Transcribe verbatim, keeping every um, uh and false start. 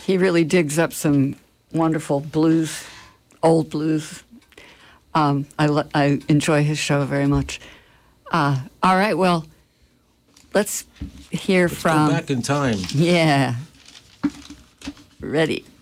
he really digs up some wonderful blues, old blues. Um, I, lo- I enjoy his show very much. Uh, all right, well, let's hear Let's from... go back in time. Yeah. Ready.